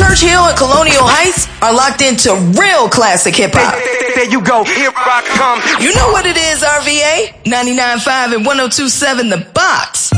Churchill and Colonial Heights are locked into real classic hip-hop. There you go, here I come. You know what it is, RVA. 99.5 and 102.7 The Box.